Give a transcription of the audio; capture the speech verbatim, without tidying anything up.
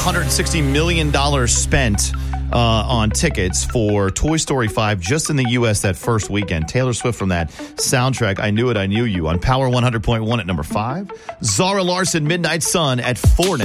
hundred sixty million dollars spent uh, on tickets for Toy Story five just in the U S that first weekend. Taylor Swift from that soundtrack, I Knew It, I Knew You, on Power one hundred point one at number five. Zara Larsson, Midnight Sun, at four now.